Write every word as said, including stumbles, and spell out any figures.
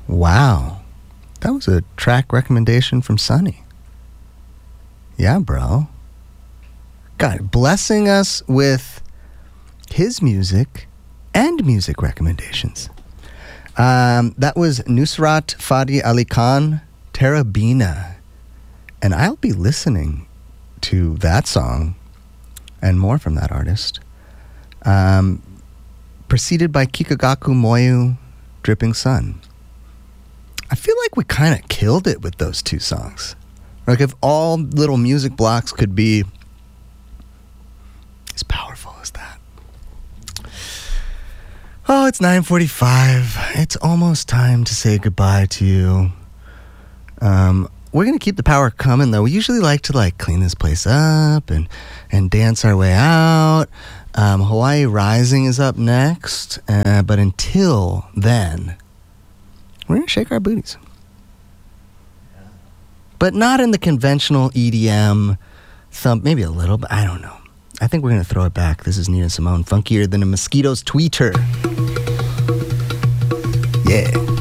Wow. That was a track recommendation from Sonny. Yeah, bro. God, blessing us with his music and music recommendations. Um, that was Nusrat Fateh Ali Khan, Terabina. And I'll be listening to that song and more from that artist. Um, preceded by Kikagaku Moyu, Dripping Sun. I feel like we kind of killed it with those two songs. Like if all little music blocks could be as powerful as that. Oh, it's nine forty-five. It's almost time to say goodbye to you. Um, we're going to keep the power coming, though. We usually like to like clean this place up and, and dance our way out. Um, Hawaii Rising is up next. Uh, but until then, we're going to shake our booties. But not in the conventional E D M thump. Maybe a little, but I don't know. I think we're going to throw it back. This is Nina Simone, funkier than a mosquito's tweeter. Yeah.